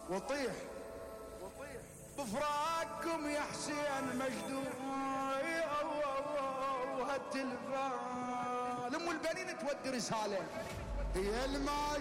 وطيح بفراقكم يا حسين مجدوع وهالتلفان. ام البنين تودي رسالة، هي